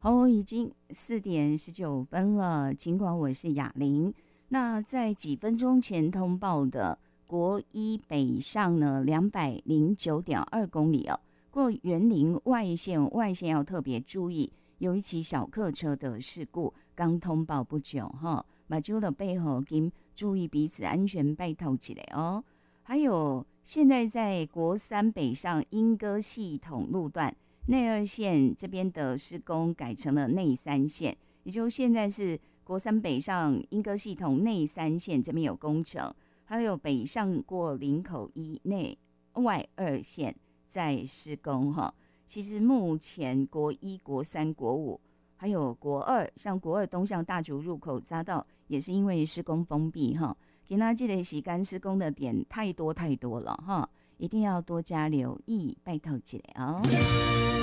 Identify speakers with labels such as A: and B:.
A: 好，已经4:19了。尽管我是雅玲，那在几分钟前通报的国一北上呢，209.2公里哦，过园林外线要特别注意，有一起小客车的事故刚通报不久哈，马珠的背后跟注意彼此安全，拜托起来哦。还有现在在国三北上莺歌系统路段。内二线这边的施工改成了内三线，也就现在是国三北上莺歌系统内三线这边有工程，还有北上过林口一内外二线在施工哈。其实目前国一、国三、国五还有国二，像国二东向大竹入口匝道也是因为施工封闭哈。给大家记得洗干施工的点太多了哈，一定要多加留意，拜托起来哦。